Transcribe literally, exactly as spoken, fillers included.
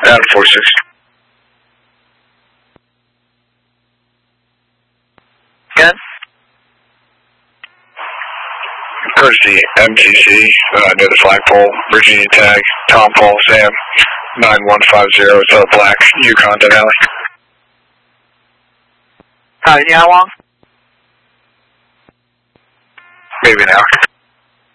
Adam forty-six. Good. Courtesy M T C, uh, near the flagpole, Virginia tag, Tom Paul Sam, nine one five zero, it's a black Yukon Denali. Uh, you know how long? Maybe an hour.